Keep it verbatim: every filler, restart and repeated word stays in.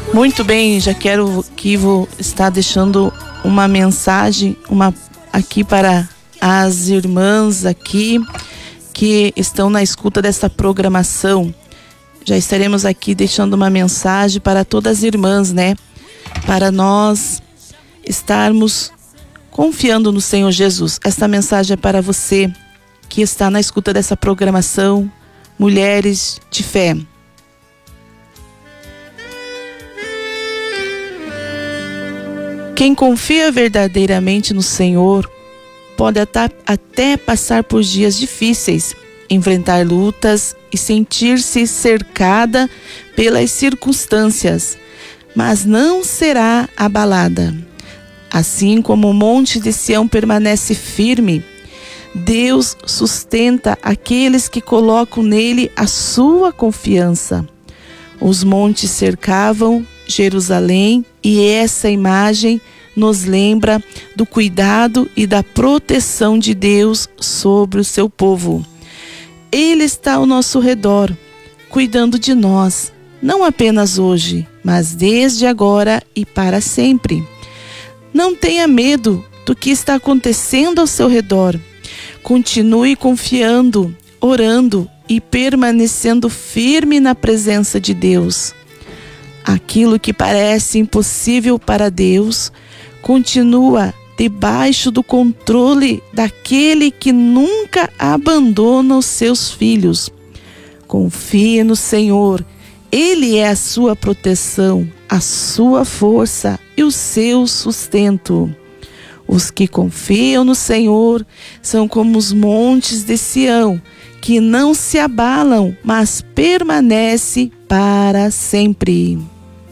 Muito bem, já quero que vou estar deixando uma mensagem uma, aqui para as irmãs aqui que estão na escuta desta programação. Já estaremos aqui deixando uma mensagem para todas as irmãs, né? Para nós estarmos confiando no Senhor Jesus. Esta mensagem é para você que está na escuta dessa programação, mulheres de fé. Quem confia verdadeiramente no Senhor pode até passar por dias difíceis, enfrentar lutas e sentir-se cercada pelas circunstâncias, mas não será abalada. Assim como o monte de Sião permanece firme, Deus sustenta aqueles que colocam nele a sua confiança. Os montes cercavam Jerusalém e essa imagem nos lembra do cuidado e da proteção de Deus sobre o seu povo. Ele está ao nosso redor, cuidando de nós, não apenas hoje, mas desde agora e para sempre. Não tenha medo do que está acontecendo ao seu redor. Continue confiando, orando e permanecendo firme na presença de Deus. Aquilo que parece impossível para Deus continua debaixo do controle daquele que nunca abandona os seus filhos. Confie no Senhor. Ele é a sua proteção, a sua força e o seu sustento. Os que confiam no Senhor são como os montes de Sião, que não se abalam, mas permanecem para sempre.